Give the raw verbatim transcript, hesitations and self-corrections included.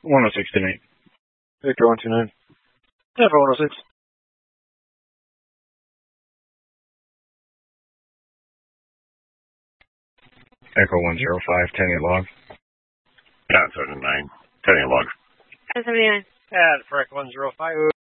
one oh six ten eight. Victor one two nine. Denver one oh six. Echo one zero five ten eight log. Yeah, seventy-nine. ten eight log. ten seventy-nine. And for Echo one zero five,